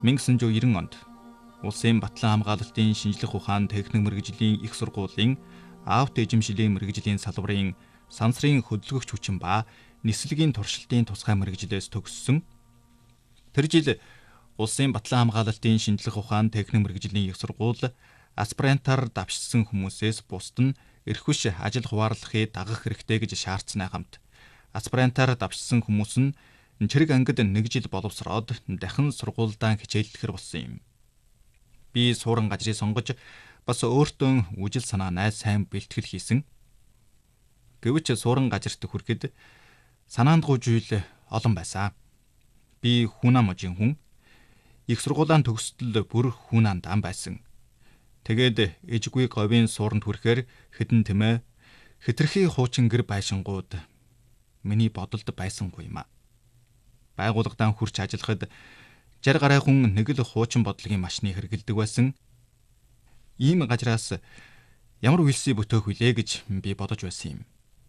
1990 онд Улсын Батлан хамгаалалтын шинжлэх ухаан техник мэргэжлийн их сургуулийн аавт эзэмшлийн мэргэжлийн салбарын сансрын хөдөлгөгч хүчин ба нислэгийн туршилтын тусгай мэргэжлээс төгссөн. Тэр жил Улсын Батлан хамгаалалтын шинжлэх ухаан техник мэргэжлийн их сургууль аспирантаар давшсан хүмүүсээс бусд нь эрхвш ажил хуваарлахыг дагах хэрэгтэй гэж шаардсанай хамт аспирантаар давшсан хүмүүс нь чирэг ангид 1 жил боловсроод дахин сургуульдаа хичээллэхэр болсон юм. Би суурин газрыг сонгож бас өөртөө үжил санаанаа сайн бэлтгэл хийсэн. Гэвч суурин газарт хүрэхэд санаандгүй зүйл олон байсан. Би хүнаа можийн хүн. Их сургуулаан төгсдөл бүр хүнаандаан байсан. Тэгээд ижгүй говийн сууранд хүрэхээр хэдэн тэмээ хэтэрхий хуучин гэр байшингууд миний бодолд байсангүй юм а. Байгууллагадан хурч ажиллахад 60 гаруй хүн нэг л хуучин бодлогын машины хэрэгэлдэг байсан. Ийм газраас ямар үйлсийг бүтээх вүлээ гэж би бодож байсан юм.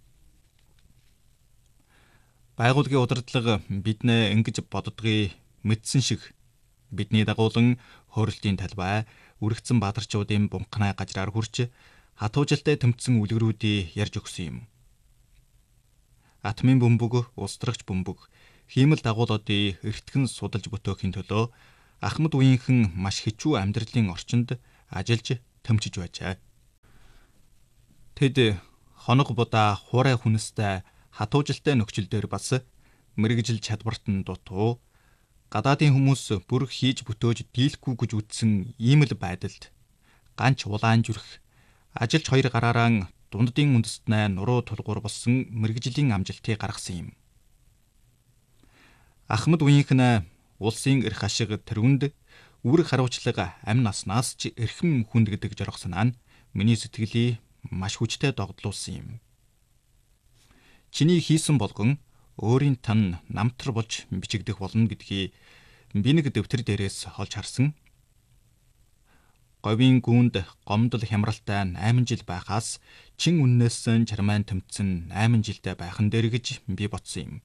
Байгууллагын удирдлага биднээ ингэж боддгийг мэдсэн шиг бидний дагуулan хөрөлтийн талбай, үрэгцэн бадарчуудын бунхнай газраар хурч хатуужилтай тэмцсэн үлгэрүүдийг ярьж өгсөн юм. Атмын бөмбөг, устрагч бөмбөг, хиймэл дагуулуудыг эртгэн судалж бүтээхийн төлөө Ахмад үеийнхэн маш хичүү амьдралын орчинд ажиллаж төмчиж байжээ. Тэд хоног будаа хуурай хүнстэй хатуужилтай нөхцөл дээр бас мэрэгжил чадварт нь дутуу гадаадын хүмүүс бүр хийж бүтөөж дийлэхгүй гэж үзсэн ийм л байдалд ганч улаан зүрх ажилч 2 гараараа дунддын үндэстнээ нуруу тулгуур болсон мэрэгжлийн амжилтыг гаргасан юм. Ахмад үеийнхэн улсын эрх ашиг тэргүнд үүрэг хариуцлага амь наснаас ч эрхэм хүнд гэдэг жорох санаа нь миний сэтгэлийг маш хүчтэй догдлуулсан юм. Чиний хийсэн болгон өөрийн тань намтар болж бичигдэх болно гэдгийг би нэг дэвтэр дээрээс олж харсан. Говийн гүнд гомдол хямралтай 8 жил байхаас чин үннээс чармайн тэмцэн 8 жилдээ байхан дээр гэж би бодсон юм.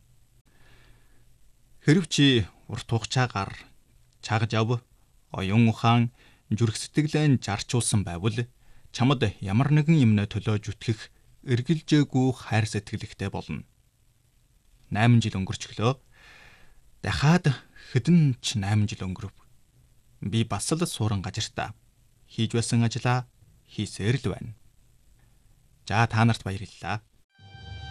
Хэрв чи урт хугацаагаар чагж ав, оюун ухаан, зүрх сэтгэлээ зарчуулсан байвал чамд ямар нэгэн юмнаа төлөөж үтгэх эргэлжээгүй хайр сэтгэлэгтэй болно. 8 жил өнгөрчлөө. Дахиад хэдэн ч 8 жил өнгөрөв. Би бас л суурин газартаа хийж байсан ажлаа хийсээр л байна. За та нарт баярлалаа.